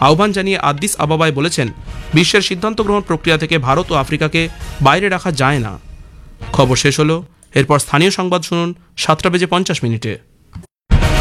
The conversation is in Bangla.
আহ্বান জানিয়ে আদ্দিস আবাবায় বলেছেন, বিশ্বের সিদ্ধান্ত গ্রহণ প্রক্রিয়া থেকে ভারত ও আফ্রিকাকে বাইরে রাখা যায় না। খবর শেষ হলো। এরপর স্থানীয় সংবাদ শুনুন 7:50 মিনিটে।